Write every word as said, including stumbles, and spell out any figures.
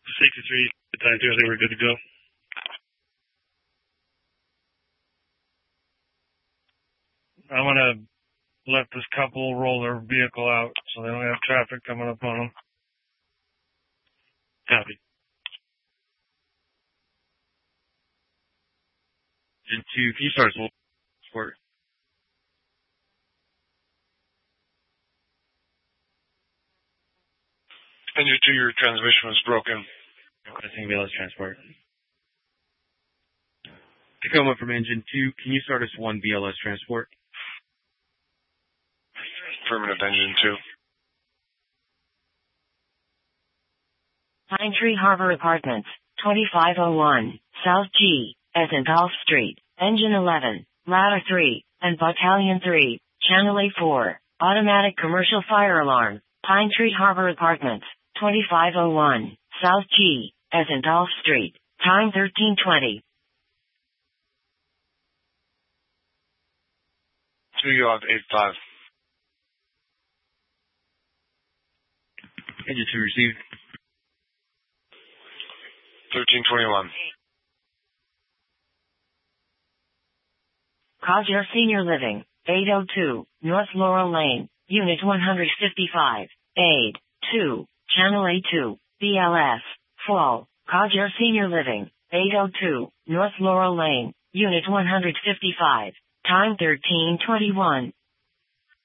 sixty-three, time two, I think we're good to go. I'm going to let this couple roll their vehicle out so they don't have traffic coming up on them. Copy. Engine two, can you start as well? Support. Engine two, your transmission was broken. Requesting V L S transport. Tacoma from Engine two, can you start as one V L S transport? Affirmative, Engine two. Pine Tree Harbor Apartments, twenty-five oh one, South G, as in Golf Street, Engine eleven, Ladder three, and Battalion three, Channel A four, Automatic Commercial Fire Alarm, Pine Tree Harbor Apartments, twenty-five oh one, South G, as in Golf Street, time thirteen twenty. two, you have eight five. Engine two received. thirteen twenty-one. Cosier Senior Living, eight oh two, North Laurel Lane, Unit one fifty-five, Aid, two, Channel A two, B L S, Fall, Cosier Senior Living, eight oh two, North Laurel Lane, Unit one fifty-five, time thirteen twenty-one.